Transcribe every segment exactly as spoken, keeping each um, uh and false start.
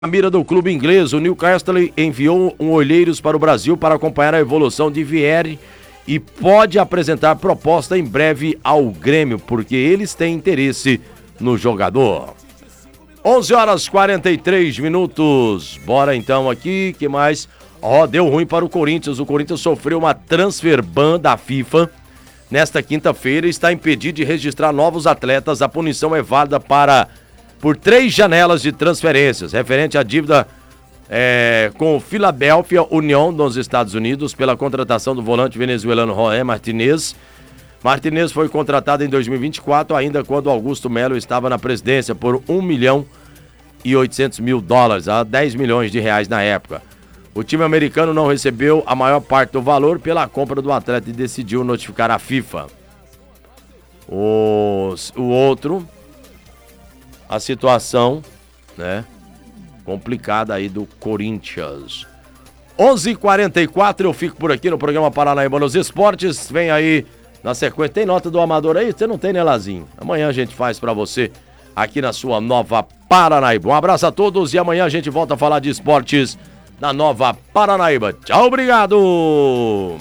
A mira do clube inglês, o Newcastle enviou um olheiros para o Brasil para acompanhar a evolução de Vieri e pode apresentar proposta em breve ao Grêmio, porque eles têm interesse no jogador. onze horas e quarenta e três minutos. Bora então aqui, que mais? Ó, oh, deu ruim para o Corinthians. O Corinthians sofreu uma transfer ban da FIFA nesta quinta-feira e está impedido de registrar novos atletas. A punição é válida para por três janelas de transferências, referente à dívida é, com o Philadelphia Union nos Estados Unidos pela contratação do volante venezuelano Roé Martinez. Martinez foi contratado em dois mil e vinte e quatro, ainda quando Augusto Melo estava na presidência, por um milhão e oitocentos mil dólares, a dez milhões de reais na época. O time americano não recebeu a maior parte do valor pela compra do atleta e decidiu notificar a FIFA. Os, o outro... a situação, né, complicada aí do Corinthians. onze e quarenta e quatro, eu fico por aqui no programa Paranaíba nos Esportes. Vem aí na sequência. Tem nota do Amador aí? Você não tem, né, Lazinho? Amanhã a gente faz pra você aqui na sua Nova Paranaíba. Um abraço a todos e amanhã a gente volta a falar de esportes na Nova Paranaíba. Tchau, obrigado!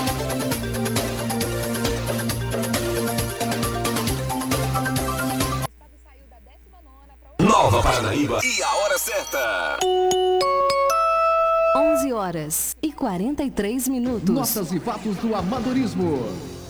Nova Paranaíba e a hora certa. onze horas e quarenta e três minutos. Notas e fatos do amadorismo.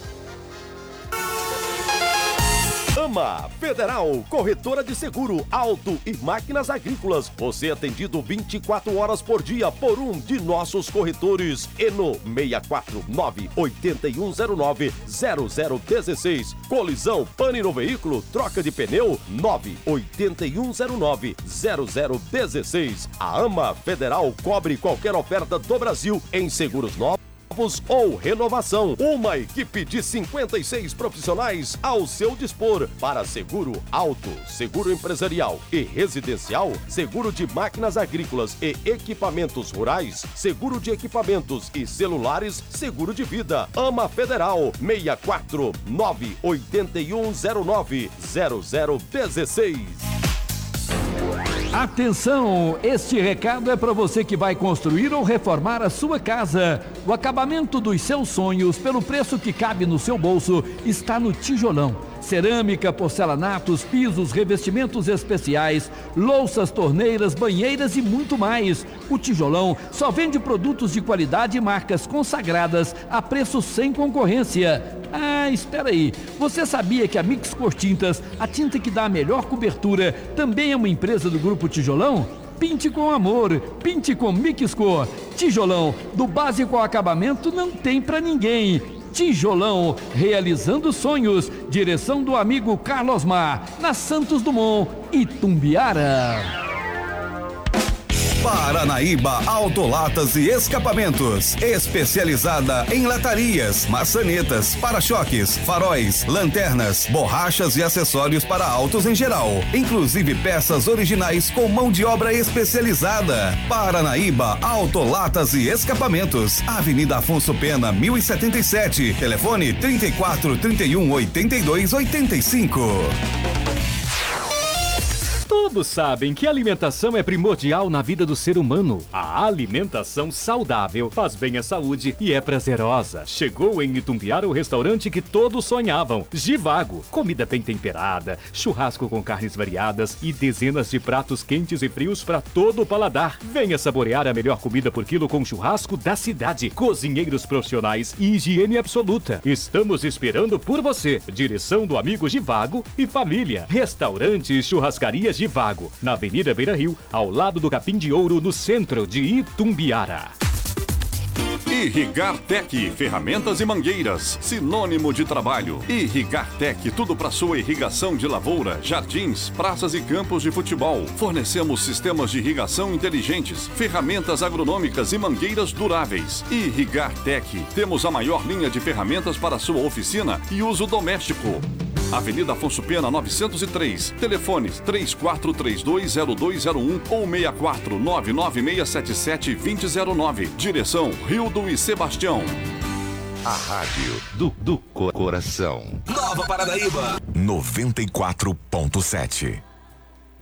AMA Federal, corretora de seguro, auto e máquinas agrícolas. Você é atendido vinte e quatro horas por dia por um de nossos corretores. Eno seis quatro nove, oito um zero nove, zero zero um seis. Colisão, pane no veículo, troca de pneu, nove oito um zero nove, zero zero um seis. A AMA Federal cobre qualquer oferta do Brasil em seguros novos ou renovação. Uma equipe de cinquenta e seis profissionais ao seu dispor para seguro auto, seguro empresarial e residencial, seguro de máquinas agrícolas e equipamentos rurais, seguro de equipamentos e celulares, seguro de vida. AMA Federal seis quatro nove, oito um zero nove, zero zero um seis. Atenção, este recado é para você que vai construir ou reformar a sua casa. O acabamento dos seus sonhos, pelo preço que cabe no seu bolso, está no Tijolão. Cerâmica, porcelanatos, pisos, revestimentos especiais, louças, torneiras, banheiras e muito mais. O Tijolão só vende produtos de qualidade e marcas consagradas a preço sem concorrência. Ah, espera aí. Você sabia que a Mix Cor Tintas, a tinta que dá a melhor cobertura, também é uma empresa do Grupo Tijolão? Pinte com amor, pinte com Mix Cor. Tijolão, do básico ao acabamento, não tem pra ninguém. Tijolão, realizando sonhos. Direção do amigo Carlos Mar, na Santos Dumont, Itumbiara. Paranaíba Autolatas e Escapamentos, especializada em latarias, maçanetas, para-choques, faróis, lanternas, borrachas e acessórios para autos em geral, inclusive peças originais com mão de obra especializada. Paranaíba Autolatas e Escapamentos, Avenida Afonso Pena, mil e setenta e sete, telefone trinta e quatro, trinta e um, oitenta e dois, oitenta e cinco. Todos sabem que a alimentação é primordial na vida do ser humano. A alimentação saudável faz bem à saúde e é prazerosa. Chegou em Itumbiara o restaurante que todos sonhavam. Givago, comida bem temperada, churrasco com carnes variadas e dezenas de pratos quentes e frios para todo o paladar. Venha saborear a melhor comida por quilo com churrasco da cidade. Cozinheiros profissionais e higiene absoluta. Estamos esperando por você. Direção do amigo Givago e família. Restaurante e churrascaria Givago, na Avenida Beira Rio, ao lado do Capim de Ouro, no centro de Itumbiara. Irrigar Tech, ferramentas e mangueiras, sinônimo de trabalho. Irrigar Tech, tudo para sua irrigação de lavoura, jardins, praças e campos de futebol. Fornecemos sistemas de irrigação inteligentes, ferramentas agronômicas e mangueiras duráveis. Irrigar Tech, temos a maior linha de ferramentas para sua oficina e uso doméstico. Avenida Afonso Pena, novecentos e três. Telefones três quatro três dois, zero dois zero um ou seis quatro nove nove seis sete sete, dois zero zero nove. Direção Rildo e Sebastião. A rádio do, do coração. Nova Paranaíba noventa e quatro ponto sete.